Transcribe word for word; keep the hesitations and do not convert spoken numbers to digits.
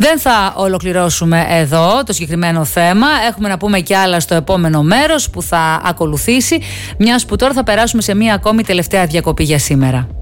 Δεν θα ολοκληρώσουμε εδώ το συγκεκριμένο θέμα. Έχουμε να πούμε κι άλλα στο επόμενο μέρος που θα ακολουθήσει, μιας που τώρα θα περάσουμε σε μία ακόμη τελευταία διακοπή για σήμερα.